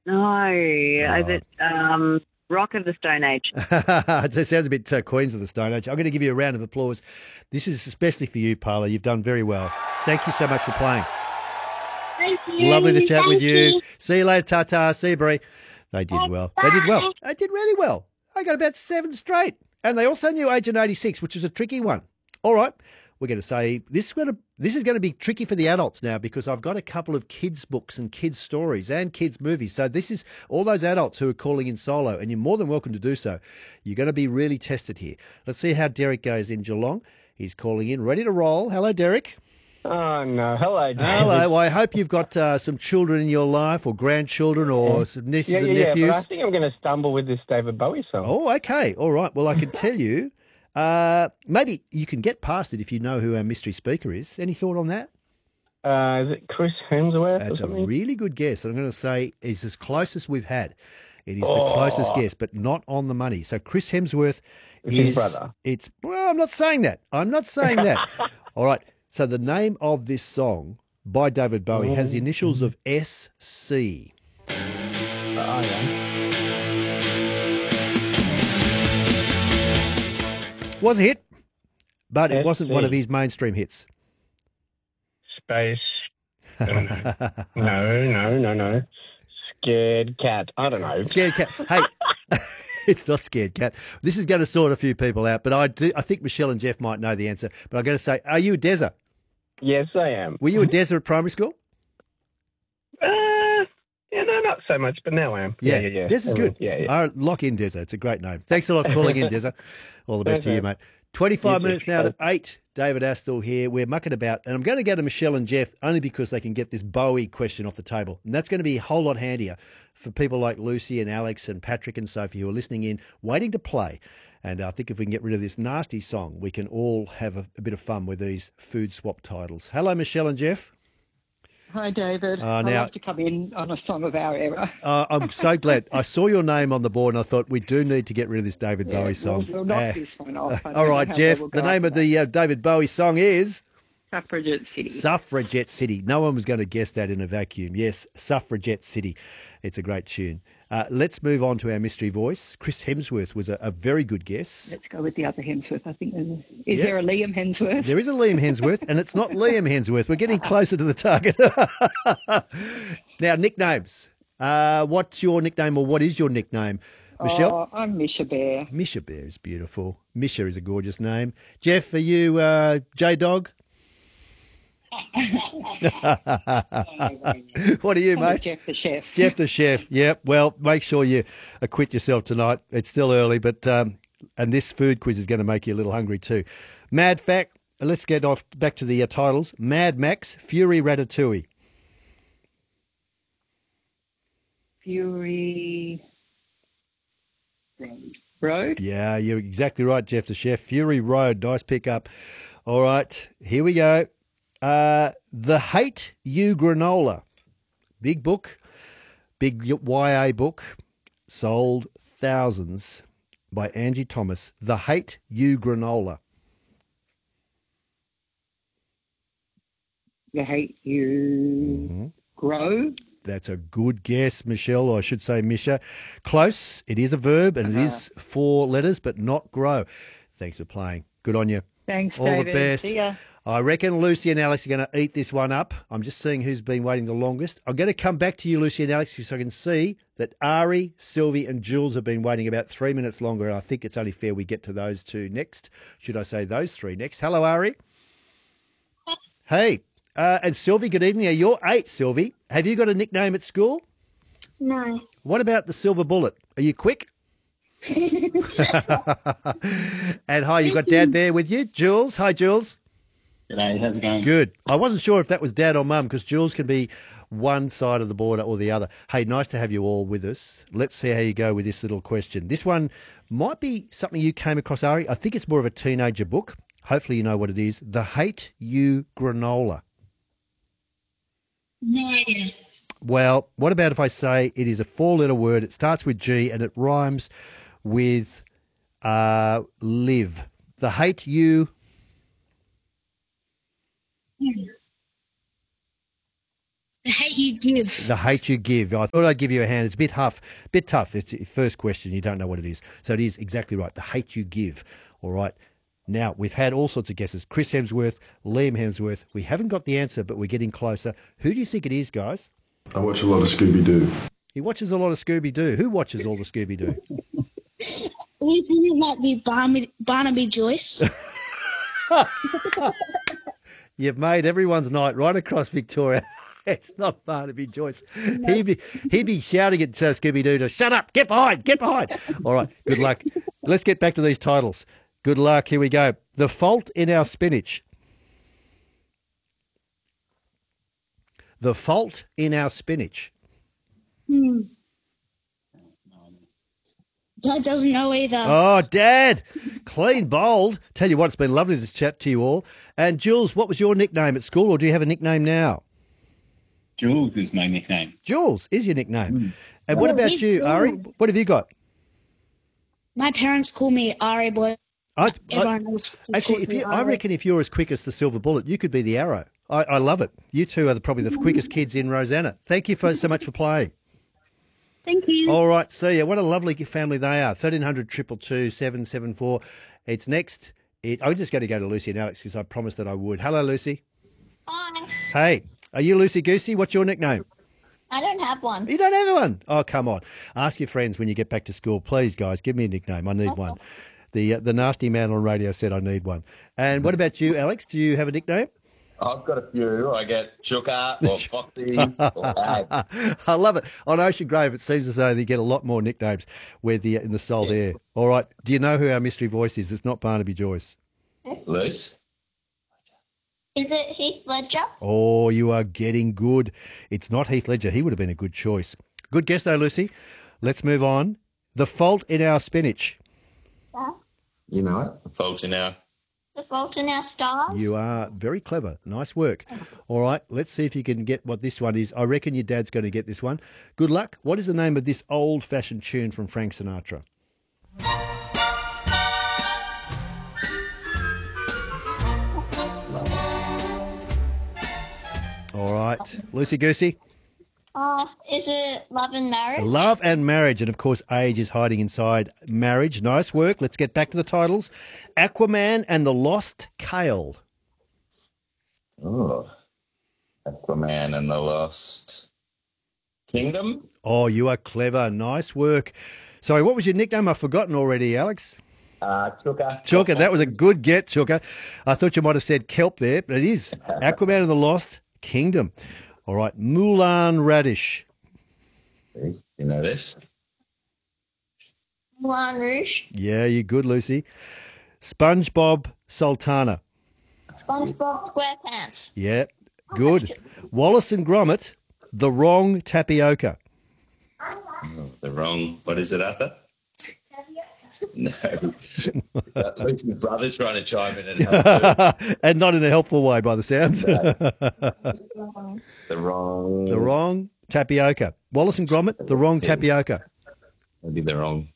No, is it Rock of the Stone Age? It sounds a bit Queens of the Stone Age. I'm going to give you a round of applause. This is especially for you, Parla. You've done very well. Thank you so much for playing. Thank you. Lovely to chat with you. you. See you later, Tata. See you, Bree. They did well. They did well. They did really well. I got about 7 straight. And they also knew Agent 86, which was a tricky one. All right. We're going to say this is going to be tricky for the adults now because I've got a couple of kids' books and kids' stories and kids' movies. So this is all those adults who are calling in solo, and you're more than welcome to do so. You're going to be really tested here. Let's see how Derek goes in Geelong. He's calling in, ready to roll. Hello, Derek. Oh, no. Hello, David. Hello. Well, I hope you've got some children in your life or grandchildren or some nieces and nephews. Yeah, but I think I'm going to stumble with this David Bowie song. Oh, okay. All right. Well, I can tell you, maybe you can get past it if you know who our mystery speaker is. Any thought on that? Is it Chris Hemsworth That's or something? a really good guess. I'm going to say it's as close as we've had. It is the closest guess, but not on the money. So Chris Hemsworth It's his brother. Well, I'm not saying that. All right. So the name of this song by David Bowie has the initials of SC. Oh, yeah. Was a hit, but it wasn't SC. one of his mainstream hits. Space. No. Scared cat. I don't know. Scared Cat. Hey, it's not Scared Cat. This is going to sort a few people out, but I think Michelle and Jeff might know the answer. But I'm going to say, are you a Dezza? Yes, I am. Were you a Dezza at primary school? Yeah, no, not so much, but now I am. Yeah. Dezza's good. Yeah. Lock in Dezza. It's a great name. Thanks a lot for calling in, Dezza. All the best to you, mate. 25 minutes now to 8. David Astle here. We're mucking about, and I'm going to go to Michelle and Jeff only because they can get this Bowie question off the table. And that's going to be a whole lot handier for people like Lucy and Alex and Patrick and Sophie who are listening in, waiting to play. And I think if we can get rid of this nasty song, we can all have a bit of fun with these food swap titles. Hello, Michelle and Jeff. Hi, David. I'd love to come in on a song of our era. I'm so glad. I saw your name on the board and I thought we do need to get rid of this David Bowie song. We'll knock this one off. All right, Jeff. The name of the David Bowie song is? Suffragette City. Suffragette City. No one was going to guess that in a vacuum. Yes, Suffragette City. It's a great tune. Let's move on to our mystery voice. Chris Hemsworth was a very good guess. Let's go with the other Hemsworth. I think is there a Liam Hemsworth? There is a Liam Hemsworth, and it's not Liam Hemsworth. We're getting closer to the target. Now, nicknames. What's your nickname, or what is your nickname, Michelle? I'm Misha Bear. Misha Bear is beautiful. Misha is a gorgeous name. Jeff, are you J-Dog? What are you, mate? Jeff the Chef. Jeff the Chef. Yep. Well, make sure you acquit yourself tonight. It's still early, but and this food quiz is going to make you a little hungry too. Mad Fact. Let's get off back to the titles. Mad Max, Fury Ratatouille. Fury Road. Yeah, you're exactly right, Jeff the Chef. Fury Road. Nice pickup. All right, here we go. The Hate You Granola. Big book, big YA book, sold thousands by Angie Thomas. The Hate You Granola. The Hate You Grow. That's a good guess, Michelle, or I should say Misha. Close. It is a verb and it is 4 letters, but not grow. Thanks for playing. Good on you. Thanks, All David. the best. See ya. I reckon Lucy and Alex are going to eat this one up. I'm just seeing who's been waiting the longest. I'm going to come back to you, Lucy and Alex, so I can see that Ari, Sylvie and Jules have been waiting about 3 minutes longer, and I think it's only fair we get to those two next. Should I say those three next? Hello, Ari. Hey. And Sylvie, good evening. You're 8, Sylvie. Have you got a nickname at school? No. What about the Silver Bullet? Are you quick? And hi, you got Dad there with you. Jules. Hi, Jules. G'day, how's it going? Good. I wasn't sure if that was Dad or Mum because Jules can be one side of the border or the other. Hey, nice to have you all with us. Let's see how you go with this little question. This one might be something you came across, Ari. I think it's more of a teenager book. Hopefully you know what it is. The Hate You Granola. No idea. Well, what about if I say it is a 4-letter word, it starts with G and it rhymes with live. The Hate You... The hate you give. The hate you give. I thought I'd give you a hand. It's a bit tough. It's your first question. You don't know what it is. So it is exactly right. The hate you give. All right. Now, we've had all sorts of guesses. Chris Hemsworth, Liam Hemsworth. We haven't got the answer, but we're getting closer. Who do you think it is, guys? I watch a lot of Scooby-Doo. He watches a lot of Scooby-Doo. Who watches all the Scooby-Doo? We think it might be Barnaby Joyce. You've made everyone's night right across Victoria. It's not Barnaby Joyce. No. He'd be shouting at Scooby-Doo to shut up, get behind, get behind. All right, good luck. Let's get back to these titles. Good luck. Here we go. The Fault in Our Spinach. The Fault in Our Spinach. Dad doesn't know either. Oh, Dad. Clean bowled. Tell you what, it's been lovely to chat to you all. And Jules, what was your nickname at school, or do you have a nickname now? Jules is my nickname. Jules is your nickname. And what about you, Ari? What have you got? My parents call me Ari Boy. Actually, I reckon if you're as quick as the silver bullet, you could be the arrow. I love it. You two are probably the quickest kids in Rosanna. Thank you so much for playing. Thank you. All right, see ya. What a lovely family they are. 1300 222 774. It's next. I'm just going to go to Lucy and Alex because I promised that I would. Hello, Lucy. Hi. Hey, are you Lucy Goosey? What's your nickname? I don't have one. You don't have one? Oh, come on. Ask your friends when you get back to school. Please, guys, give me a nickname. I need one. The nasty man on radio said I need one. And what about you, Alex? Do you have a nickname? I've got a few. I get Chuka or Foxy or Ag. I love it. On Ocean Grove, it seems as though they get a lot more nicknames in the salt air. All right. Do you know who our mystery voice is? It's not Barnaby Joyce. Luce? Is it Heath Ledger? Oh, you are getting good. It's not Heath Ledger. He would have been a good choice. Good guess, though, Lucy. Let's move on. The Fault in Our Spinach. Yeah. You know it. The Fault in Our... The Fault in Our Stars. You are very clever. Nice work. All right, let's see if you can get what this one is. I reckon your dad's going to get this one. Good luck. What is the name of this old-fashioned tune from Frank Sinatra? All right, Lucy Goosey. Is it Love and Marriage? Love and Marriage. And, of course, age is hiding inside marriage. Nice work. Let's get back to the titles. Aquaman and the Lost Kale. Oh, Aquaman and the Lost Kingdom? Oh, you are clever. Nice work. Sorry, what was your nickname? I've forgotten already, Alex. Chuka. Chuka, that was a good get, Chuka. I thought you might have said kelp there, but it is Aquaman and the Lost Kingdom. All right, Moulin Radish. You know this? Moulin Rouge. Yeah, you're good, Lucy. SpongeBob Sultana. SpongeBob SquarePants. Yeah, good. Wallace and Gromit, The Wrong Tapioca. Oh, the wrong... What is it, Arthur? No. Lucy's brother's trying to chime in and help too. And not in a helpful way, by the sounds. The wrong tapioca. Wallace and Gromit, The Wrong Tapioca. Maybe the wrong...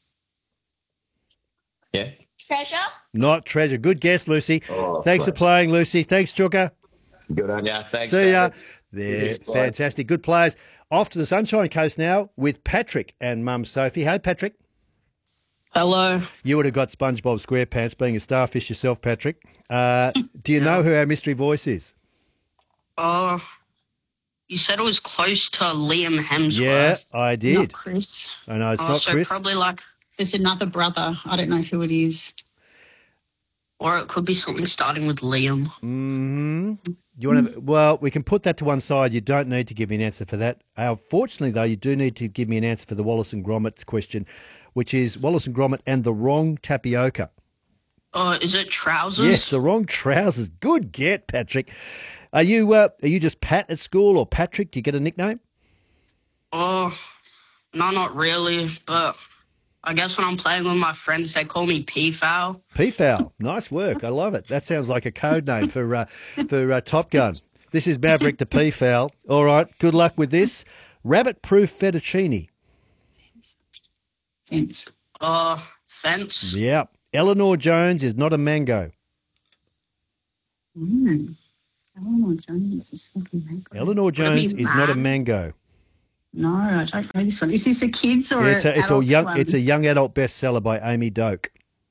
Yeah? Treasure. Not Treasure. Good guess, Lucy. Oh, Thanks for playing, Lucy. Thanks, Chuka. Good on ya. Thanks, See ya. David. There, fantastic. Good players. Off to the Sunshine Coast now with Patrick and Mum Sophie. Hey, Patrick. Hello. You would have got SpongeBob SquarePants, being a starfish yourself, Patrick. Do you know who our mystery voice is? You said it was close to Liam Hemsworth. Yeah, I did. Not Chris. I know, it's not so Chris. Probably like, There's another brother. I don't know who it is. or it could be something starting with Liam. Mm-hmm. Do you want to? Well, we can put that to one side. You don't need to give me an answer for that. Fortunately, though, you do need to give me an answer for the Wallace and Gromit question, which is Wallace and Gromit and The Wrong Tapioca. Is it trousers? Yes, The Wrong Trousers. Good get, Patrick. Are you just Pat at school, or Patrick? Do you get a nickname? No, not really. But I guess when I'm playing with my friends, they call me P-Fowl. P-Fowl. Nice work. I love it. That sounds like a code name for Top Gun. This is Maverick to P-Fowl. All right. Good luck with this. Rabbit-proof fettuccine. Fence. Fence. Yeah. Eleanor Jones is not a mango. Eleanor Jones is not a mango. Eleanor Jones is not a mango. No, I don't know this one. Is this a kids or It's an adults young. one? It's a young adult bestseller by Amy Doak.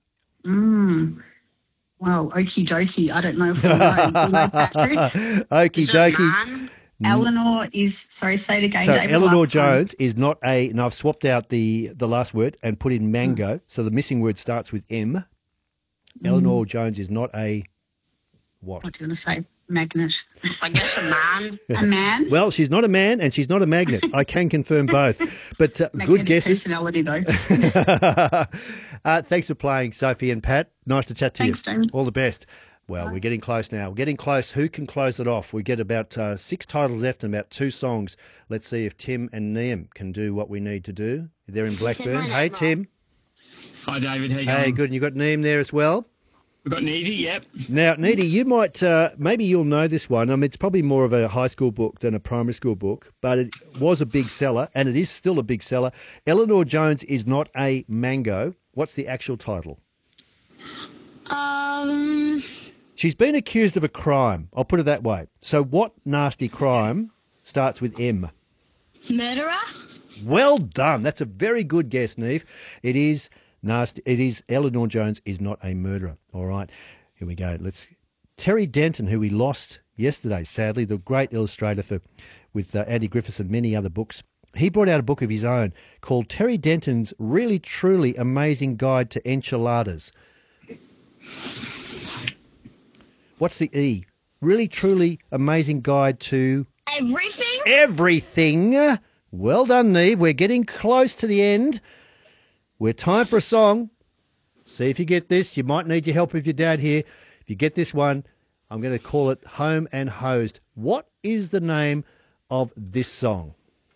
Well, okie dokie. I don't know if we know. Do you know, Patrick? Okie dokie. Eleanor is, sorry, say it again, So David. Eleanor last time. Jones is not a, and I've swapped out the last word and put in mango. So the missing word starts with M. Eleanor Jones is not a what? What do you want to say? Magnet. I guess a man. A man? Well, she's not a man and she's not a magnet. I can confirm both. But good Magnetic guesses. personality, though. Thanks for playing, Sophie and Pat. Nice to chat to Thanks, you. Damon. All the best. Well, we're getting close now. We're getting close. Who can close it off? We get about 6 titles left and about 2 songs. Let's see if Tim and Liam can do what we need to do. They're in Blackburn. Hey, Tim. Hi, David. How you Hey, going? good. And you got Liam there as well? We've got Needy, yep. Now, Needy, you might, maybe you'll know this one. I mean, it's probably more of a high school book than a primary school book, but it was a big seller, and it is still a big seller. Eleanor Jones is not a mango. What's the actual title? She's been accused of a crime. I'll put it that way. So what nasty crime starts with M? Murderer? Well done. That's a very good guess, Neve. It is nasty. It is Eleanor Jones is not a murderer. All right. Here we go. Terry Denton, who we lost yesterday, sadly, the great illustrator with Andy Griffiths and many other books. He brought out a book of his own called Terry Denton's Really Truly Amazing Guide to Enchiladas. What's the E? Really Truly Amazing Guide to... Everything? Everything. Well done, Neve. We're getting close to the end. We're time for a song. See if you get this. You might need your help with your dad here. If you get this one, I'm going to call it Home and Hosed. What is the name of this song?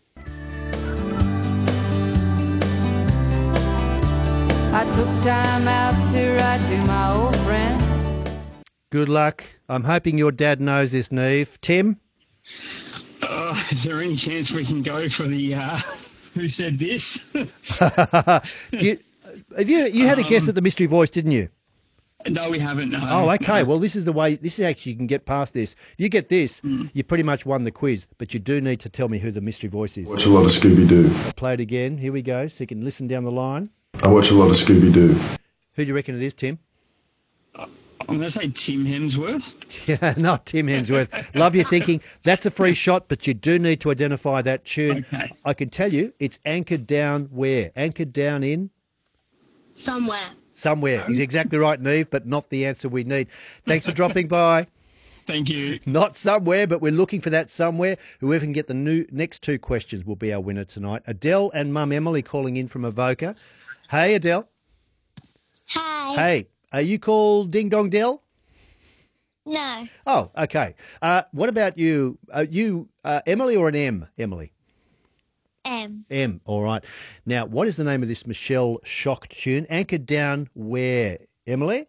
I took time out to write to my old friend. Good luck. I'm hoping your dad knows this, Neve. Tim? Is there any chance we can go for the who said this? You had a guess at the mystery voice, didn't you? No, we haven't. No. Oh, okay. Well, this is the way. This is actually, you can get past this. If you get this, you pretty much won the quiz. But you do need to tell me who the mystery voice is. I watch a lot of Scooby-Doo. I'll play it again. Here we go. So you can listen down the line. I watch a lot of Scooby-Doo. Who do you reckon it is, Tim? I'm going to say Tim Hemsworth. Yeah, not Tim Hemsworth. Love your thinking. That's a free shot, but you do need to identify that tune. Okay. I can tell you it's anchored down where? Anchored down in? Somewhere. Somewhere. He's exactly right, Neve, but not the answer we need. Thanks for dropping by. Thank you. Not somewhere, but we're looking for that somewhere. Whoever can get the next 2 questions will be our winner tonight. Adele and Mum Emily calling in from Avoca. Hey, Adele. Hi. Hey, are you called Ding Dong Dell? No. Oh, okay. What about you? Emily or an M, Emily? M. M, all right. Now, what is the name of this Michelle Shocked tune? Anchored down where, Emily?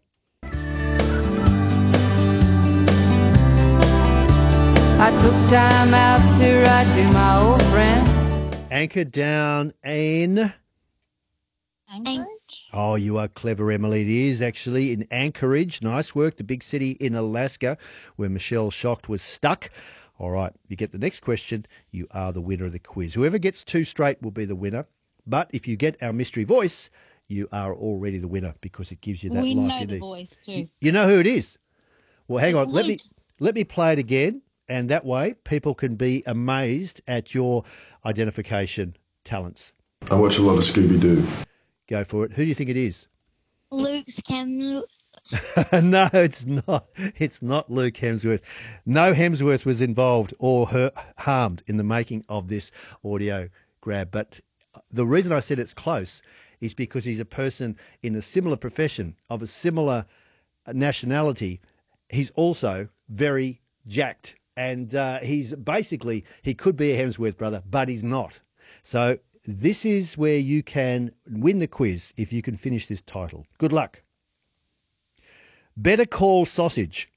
I took time out to write to my old friend. Anchored down in... Anchorage. Oh, you are clever, Emily. It is actually in Anchorage. Nice work. The big city in Alaska where Michelle Shocked was stuck. All right, you get the next question. You are the winner of the quiz. Whoever gets 2 straight will be the winner. But if you get our mystery voice, you are already the winner because it gives you that life you need. The voice too. You know who it is? Well, hang on. Let me play it again, and that way people can be amazed at your identification talents. I watch a lot of Scooby-Doo. Go for it. Who do you think it is? Luke Hemsworth. No, it's not. It's not Luke Hemsworth. No Hemsworth was involved or harmed in the making of this audio grab. But the reason I said it's close is because he's a person in a similar profession, of a similar nationality. He's also very jacked. And he could be a Hemsworth brother, but he's not. So this is where you can win the quiz if you can finish this title. Good luck. Better Call Sausage.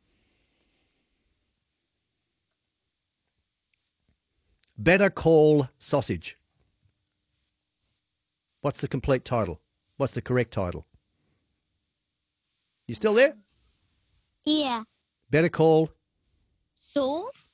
Better Call Sausage. What's the complete title? What's the correct title? You still there? Yeah. Better Call Saw.